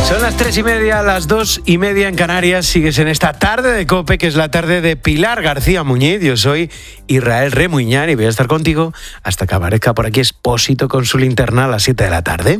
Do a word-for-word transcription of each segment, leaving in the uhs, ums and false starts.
Son las tres y media, las dos y media en Canarias. Sigues en esta tarde de COPE, que es la tarde de Pilar García Muñiz. Yo soy Israel Remuñán y voy a estar contigo hasta que aparezca por aquí Expósito con su linterna a las siete de la tarde.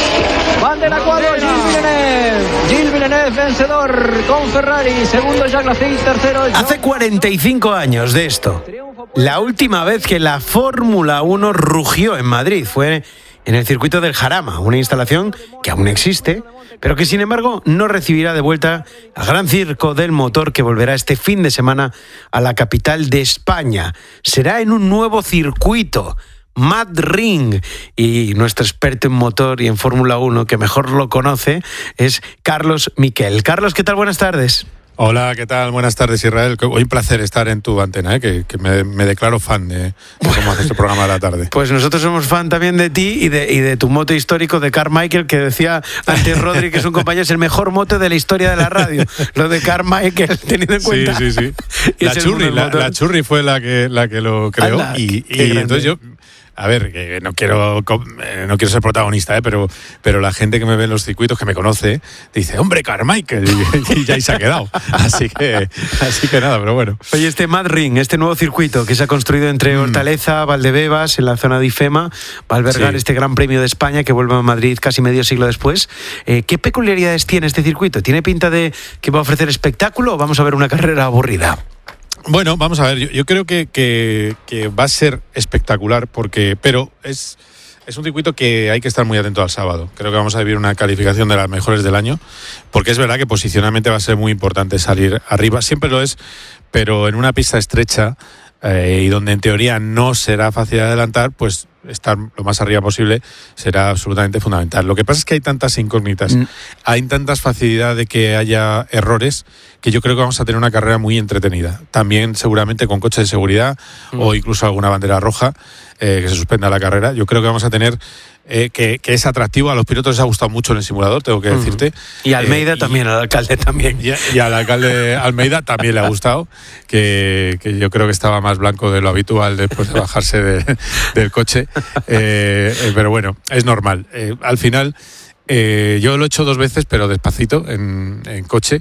Van de la cuadro Gilles Villeneuve. Gilles Villeneuve vencedor con Ferrari. Segundo Jacques Lafitte, tercero John... Hace cuarenta y cinco años de esto. La última vez que la Fórmula uno rugió en Madrid fue en el circuito del Jarama, una instalación que aún existe, pero que sin embargo no recibirá de vuelta al Gran Circo del Motor, que volverá este fin de semana a la capital de España. Será en un nuevo circuito, Mad Ring, y nuestro experto en motor y en Fórmula uno, que mejor lo conoce, es Carlos Miquel. Carlos, ¿qué tal? Buenas tardes. Hola, ¿qué tal? Buenas tardes, Israel. Hoy un placer estar en tu antena, ¿eh? que, que me, me declaro fan de, de cómo haces el programa de la tarde. Pues nosotros somos fan también de ti y de, y de tu moto histórico de Carmichael, que decía antes Rodri, que es un compañero, es el mejor moto de la historia de la radio. Lo de Carmichael, teniendo en cuenta. Sí, sí, sí. La Churri, la, la Churri fue la que, la que lo creó. Anda, y, y entonces yo... A ver, que no quiero no quiero ser protagonista, ¿eh? pero, pero la gente que me ve en los circuitos, que me conoce, dice, hombre, Carmichael, y, y ya ahí se ha quedado. Así que, así que nada, pero bueno. Oye, este Mad Ring, este nuevo circuito que se ha construido entre Hortaleza, Valdebebas, en la zona de IFEMA, va a albergar sí. este Gran Premio de España que vuelve a Madrid casi medio siglo después. Eh, ¿Qué peculiaridades tiene este circuito? ¿Tiene pinta de que va a ofrecer espectáculo o vamos a ver una carrera aburrida? Bueno, vamos a ver, yo, yo creo que, que, que va a ser espectacular, porque, pero es, es un circuito que hay que estar muy atento al sábado. Creo que vamos a vivir una calificación de las mejores del año, porque es verdad que posicionalmente va a ser muy importante salir arriba, siempre lo es, pero en una pista estrecha eh, y donde en teoría no será fácil adelantar, pues estar lo más arriba posible será absolutamente fundamental. Lo que pasa es que hay tantas incógnitas, mm. hay tantas facilidades de que haya errores, que yo creo que vamos a tener una carrera muy entretenida. También seguramente con coches de seguridad mm. o incluso alguna bandera roja eh, que se suspenda la carrera. Yo creo que vamos a tener eh, que, que es atractivo. A los pilotos les ha gustado mucho en el simulador, tengo que mm. decirte. Y a Almeida eh, también, y, al alcalde también. Y, y al alcalde Almeida también le ha gustado, que, que yo creo que estaba más blanco de lo habitual después de bajarse de, del coche. Eh, eh, pero bueno, es normal. Eh, al final, eh, yo lo he hecho dos veces, pero despacito, en, en coche.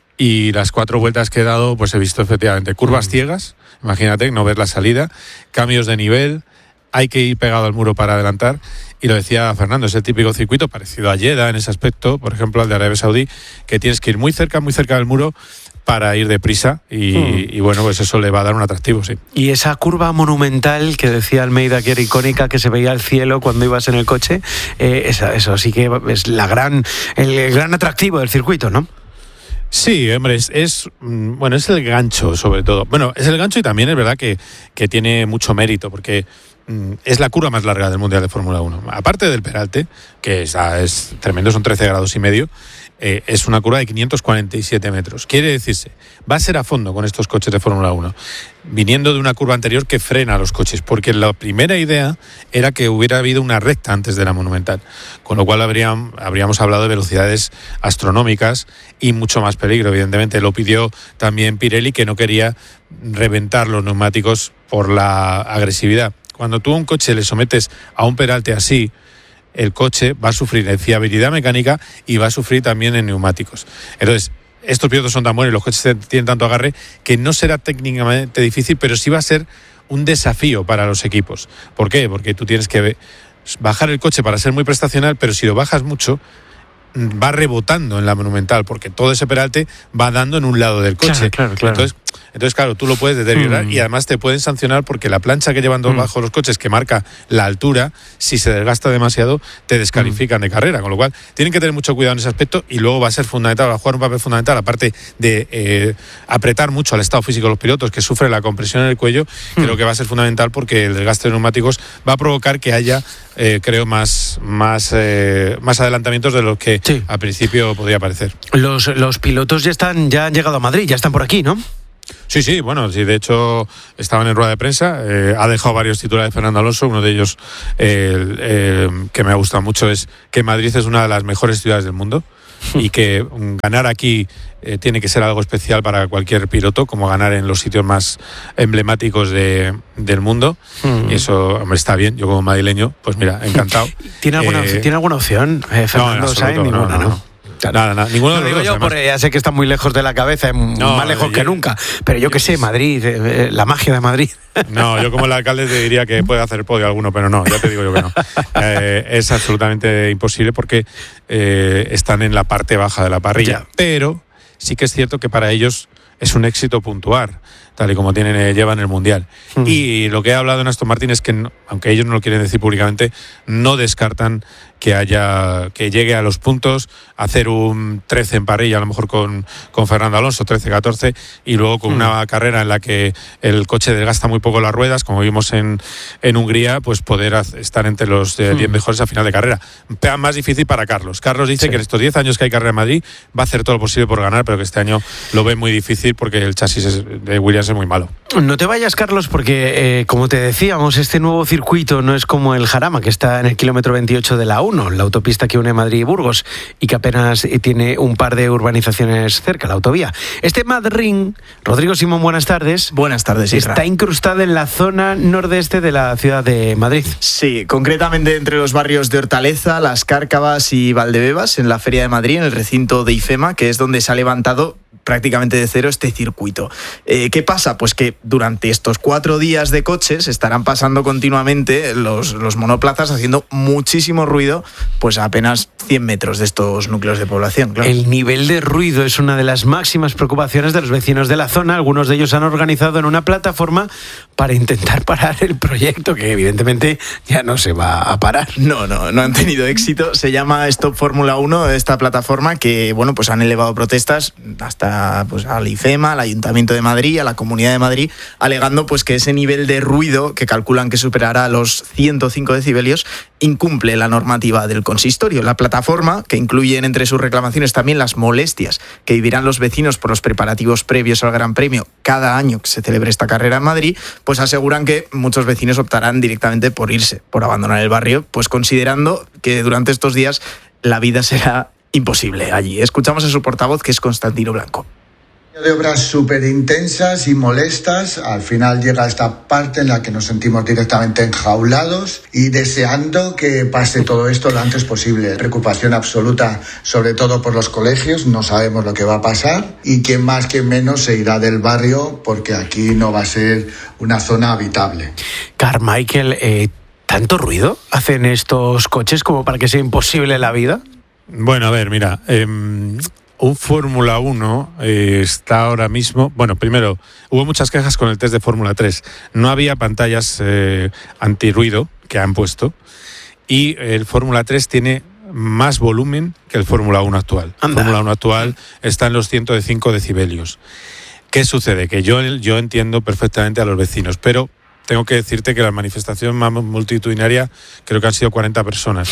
Y las cuatro vueltas que he dado, pues he visto efectivamente curvas ciegas, imagínate, no ver la salida, cambios de nivel, hay que ir pegado al muro para adelantar. Y lo decía Fernando, es el típico circuito parecido a Jeddah en ese aspecto, por ejemplo, al de Arabia Saudí, que tienes que ir muy cerca, muy cerca del muro para ir deprisa y, mm. y bueno, pues eso le va a dar un atractivo, sí. Y esa curva monumental que decía Almeida que era icónica, que se veía el cielo cuando ibas en el coche, eh, esa, eso sí que es la gran, el, el gran atractivo del circuito, ¿no? Sí, hombre, es, es bueno, es el gancho sobre todo. Bueno, es el gancho y también es verdad que, que tiene mucho mérito, porque mm, es la curva más larga del Mundial de Fórmula uno. Aparte del peralte, que es, es tremendo, son trece grados y medio, eh, es una curva de quinientos cuarenta y siete metros. Quiere decirse, va a ser a fondo con estos coches de Fórmula uno, viniendo de una curva anterior que frena a los coches, porque la primera idea era que hubiera habido una recta antes de la Monumental, con lo cual habrían, habríamos hablado de velocidades astronómicas y mucho más peligro, evidentemente. Lo pidió también Pirelli, que no quería reventar los neumáticos por la agresividad. Cuando tú a un coche le sometes a un peralte así, el coche va a sufrir en fiabilidad mecánica y va a sufrir también en neumáticos. Entonces, estos pilotos son tan buenos y los coches tienen tanto agarre que no será técnicamente difícil, pero sí va a ser un desafío para los equipos. ¿Por qué? Porque tú tienes que bajar el coche para ser muy prestacional, pero si lo bajas mucho, va rebotando en la Monumental, porque todo ese peralte va dando en un lado del coche. Claro, claro, claro. Entonces, entonces, claro, tú lo puedes deteriorar mm. y además te pueden sancionar, porque la plancha que llevan mm. bajo los coches, que marca la altura, si se desgasta demasiado, te descalifican mm. de carrera. Con lo cual, tienen que tener mucho cuidado en ese aspecto, y luego va a ser fundamental, va a jugar un papel fundamental, aparte de eh, apretar mucho al estado físico de los pilotos, que sufren la compresión en el cuello. Mm. Creo que va a ser fundamental, porque el desgaste de neumáticos va a provocar que haya, eh, creo, más, más, eh, más adelantamientos de los que sí. al principio podría parecer. Los, los pilotos ya están, ya han llegado a Madrid, ya están por aquí, ¿no? Sí, sí, bueno, sí, de hecho estaban en rueda de prensa, eh, ha dejado varios titulares Fernando Alonso, uno de ellos eh, eh, que me ha gustado mucho es que Madrid es una de las mejores ciudades del mundo y que ganar aquí eh, tiene que ser algo especial para cualquier piloto, como ganar en los sitios más emblemáticos de, del mundo. Mm. Y eso, hombre, está bien. Yo como madrileño, pues mira, encantado. ¿Tiene alguna, eh, ¿tiene alguna opción, eh, Fernando? No, Sainz? No, ninguna, no, no. ¿no? Claro. Nada, nada, ninguno No, de los digo dos, yo, además. porque ya sé que está muy lejos de la cabeza, no, más lejos yo, que nunca. Pero yo, yo qué sé, Madrid, eh, la magia de Madrid. No, yo como el alcalde te diría que puede hacer podio alguno, pero no, ya te digo yo que no. Eh, es absolutamente imposible porque eh, están en la parte baja de la parrilla. Ya. Pero sí que es cierto que para ellos es un éxito puntuar, tal y como tienen, eh, llevan el Mundial. Mm. Y lo que he hablado en Aston Martin es que, no, aunque ellos no lo quieren decir públicamente, no descartan que haya que llegue a los puntos, hacer un trece en parrilla, a lo mejor con, con Fernando Alonso, trece catorce, y luego con mm. una carrera en la que el coche desgasta muy poco las ruedas, como vimos en, en Hungría, pues poder estar entre los eh, diez mm. mejores a final de carrera. Más difícil para Carlos. Carlos dice sí. que en estos diez años que hay carrera en Madrid va a hacer todo lo posible por ganar, pero que este año lo ve muy difícil porque el chasis es, de Williams es muy malo. No te vayas, Carlos, porque eh, como te decíamos, este nuevo circuito no es como el Jarama, que está en el kilómetro veintiocho de la uno, la autopista que une Madrid y Burgos, y que apenas tiene un par de urbanizaciones cerca, la autovía. Este Mad Ring, Rodrigo Simón, buenas tardes. Buenas tardes, Isra. Está incrustada en la zona nordeste de la ciudad de Madrid. Sí, concretamente entre los barrios de Hortaleza, Las Cárcavas y Valdebebas, en la Feria de Madrid, en el recinto de IFEMA, que es donde se ha levantado prácticamente de cero este circuito. Eh, ¿Qué pasa? Pues que durante estos cuatro días de coches estarán pasando continuamente los, los monoplazas haciendo muchísimo ruido, pues a apenas cien metros de estos núcleos de población. Claro. El nivel de ruido es una de las máximas preocupaciones de los vecinos de la zona. Algunos de ellos han organizado en una plataforma para intentar parar el proyecto, que evidentemente ya no se va a parar. No, no, no han tenido éxito. Se llama Stop Fórmula uno, esta plataforma, que bueno, pues han elevado protestas hasta pues al IFEMA, al Ayuntamiento de Madrid, a la Comunidad de Madrid, alegando pues que ese nivel de ruido, que calculan que superará los ciento cinco decibelios, incumple la normativa del consistorio. La plataforma, que incluye entre sus reclamaciones también las molestias que vivirán los vecinos por los preparativos previos al Gran Premio cada año que se celebre esta carrera en Madrid, pues aseguran que muchos vecinos optarán directamente por irse, por abandonar el barrio, pues considerando que durante estos días la vida será imposible allí. Escuchamos a su portavoz, que es Constantino Blanco. De obras súper intensas y molestas, al final llega esta parte en la que nos sentimos directamente enjaulados y deseando que pase todo esto lo antes posible. Preocupación absoluta, sobre todo por los colegios, no sabemos lo que va a pasar y quien más, quien menos se irá del barrio porque aquí no va a ser una zona habitable. Carmichael, eh, ¿tanto ruido hacen estos coches como para que sea imposible la vida? Bueno, a ver, mira, eh, un Fórmula uno eh, está ahora mismo... Bueno, primero, hubo muchas quejas con el test de Fórmula tres. No había pantallas eh, antirruido que han puesto y el Fórmula tres tiene más volumen que el Fórmula uno actual. Anda. El Fórmula uno actual está en los ciento cinco decibelios. ¿Qué sucede? Que yo, yo entiendo perfectamente a los vecinos, pero... Tengo que decirte que la manifestación más multitudinaria creo que han sido cuarenta personas.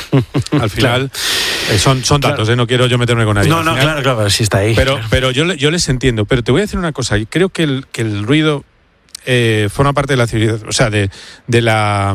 Al final, claro. eh, son, son datos, claro. eh, no quiero yo meterme con nadie. No, no, final, claro, claro, sí está ahí. Pero, claro. pero yo, yo les entiendo. Pero te voy a decir una cosa. Creo que el, que el ruido eh, forma parte de la civilización, o sea, de, de la...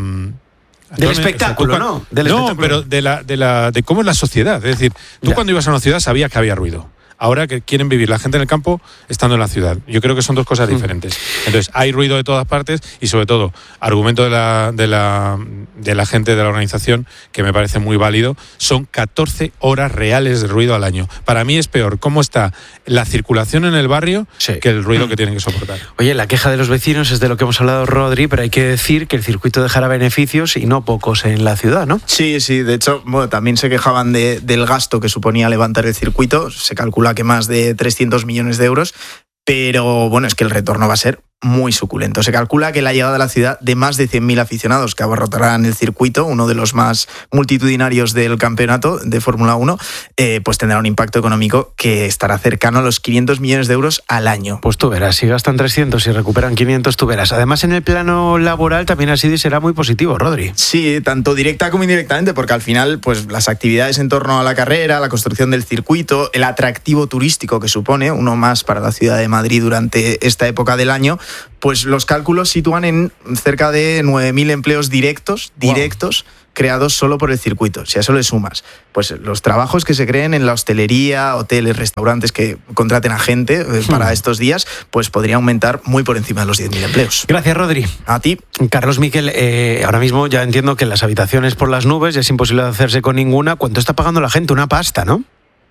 Del espectáculo, o sea, tú, ¿no? Del no, espectáculo. pero de, la, de, la, de cómo es la sociedad. Es decir, tú ya. cuando ibas a una ciudad sabías que había ruido. Ahora que quieren vivir la gente en el campo estando en la ciudad. Yo creo que son dos cosas diferentes. Entonces, hay ruido de todas partes y, sobre todo, argumento de la, de la, de la gente de la organización, que me parece muy válido, son catorce horas reales de ruido al año. Para mí es peor cómo está la circulación en el barrio sí. que el ruido que tienen que soportar. Oye, la queja de los vecinos es de lo que hemos hablado, Rodri, pero hay que decir que el circuito dejará beneficios y no pocos en la ciudad, ¿no? Sí, sí. De hecho, bueno, también se quejaban de, del gasto que suponía levantar el circuito. Se calcula que más de trescientos millones de euros, pero bueno, es que el retorno va a ser muy suculento. Se calcula que la llegada a la ciudad de más de cien mil aficionados que abarrotarán el circuito, uno de los más multitudinarios del campeonato de Fórmula uno, eh, pues tendrá un impacto económico que estará cercano a los quinientos millones de euros al año. Pues tú verás, si gastan trescientos y recuperan quinientos, tú verás. Además, en el plano laboral también ha sido y será muy positivo, Rodri. Sí, tanto directa como indirectamente, porque al final, pues las actividades en torno a la carrera, la construcción del circuito, el atractivo turístico que supone, uno más para la ciudad de Madrid durante esta época del año, pues los cálculos sitúan en cerca de nueve mil empleos directos, directos, wow. creados solo por el circuito. Si a eso le sumas, pues los trabajos que se creen en la hostelería, hoteles, restaurantes que contraten a gente eh, para hmm. estos días, pues podría aumentar muy por encima de los diez mil empleos. Gracias, Rodri. A ti. Carlos Miquel, eh, ahora mismo ya entiendo que las habitaciones por las nubes ya es imposible hacerse con ninguna. ¿Cuánto está pagando la gente? Una pasta, ¿no?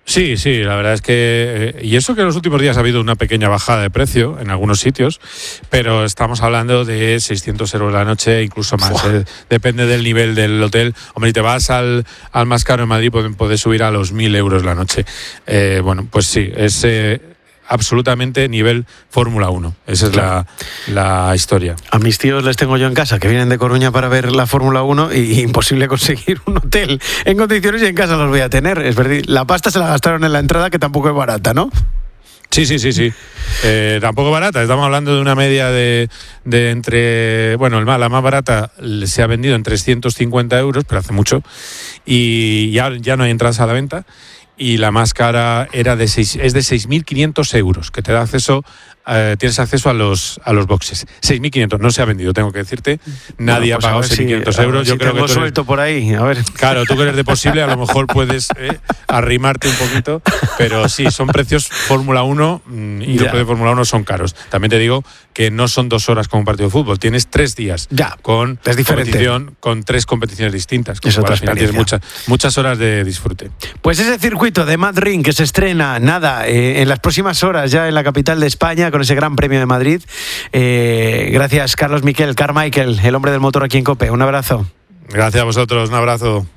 Sí, sí, la verdad es que... Eh, y eso que en los últimos días ha habido una pequeña bajada de precio en algunos sitios, pero estamos hablando de seiscientos euros la noche, incluso más. Eh, depende del nivel del hotel. Hombre, si te vas al, al más caro en Madrid, pueden poder subir a los mil euros la noche. Eh, bueno, pues sí, es... Eh, absolutamente nivel Fórmula uno. Esa es claro. la, la historia. A mis tíos les tengo yo en casa, que vienen de Coruña para ver la Fórmula uno y imposible conseguir un hotel en condiciones y en casa los voy a tener. Es verdad, la pasta se la gastaron en la entrada, que tampoco es barata, ¿no? Sí, sí, sí, sí. Eh, tampoco barata. Estamos hablando de una media de, de entre... Bueno, el más, la más barata se ha vendido en trescientos cincuenta euros, pero hace mucho. Y ya, ya no hay entradas a la venta. Y la más cara era de seis, es de seis mil quinientos euros, que te da acceso, eh, tienes acceso a los a los boxes. seis mil quinientos, no se ha vendido, tengo que decirte. Nadie bueno, pues ha pagado seis mil quinientos euros. Yo si creo que tú suelto eres... por ahí, a ver. Claro, tú que eres de posible, a lo mejor puedes eh, arrimarte un poquito, pero sí, son precios Fórmula uno y los precios de Fórmula uno son caros. También te digo que no son dos horas como un partido de fútbol, tienes tres días ya, con es competición, con tres competiciones distintas. Es otra experiencia. Tienes muchas, muchas horas de disfrute. Pues ese circuito de Mad Ring que se estrena, nada, eh, en las próximas horas ya en la capital de España con ese Gran Premio de Madrid. Eh, gracias, Carlos Miquel, Carmichael, el hombre del motor aquí en COPE. Un abrazo. Gracias a vosotros, un abrazo.